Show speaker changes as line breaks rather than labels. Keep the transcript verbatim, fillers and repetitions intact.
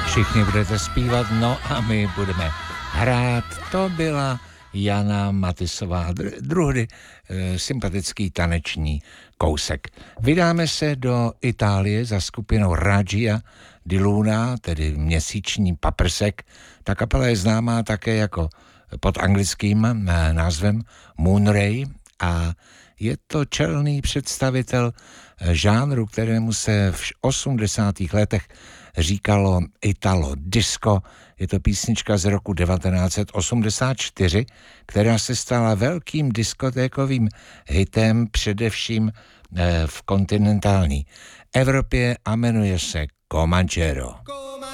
Všichni budete zpívat, no a my budeme hrát. To byla Jana Matysová, druhdy e, sympatický taneční kousek. Vydáme se do Itálie za skupinou Regia di Luna, tedy měsíční paprsek. Ta kapela je známá také jako pod anglickým názvem Moonray a je to čelný představitel žánru, kterému se v osmdesátých letech říkalo Italo disco. Je to písnička z roku devatenáct set osmdesát čtyři, která se stala velkým diskotékovým hitem především v kontinentální Evropě a jmenuje se Comanchero.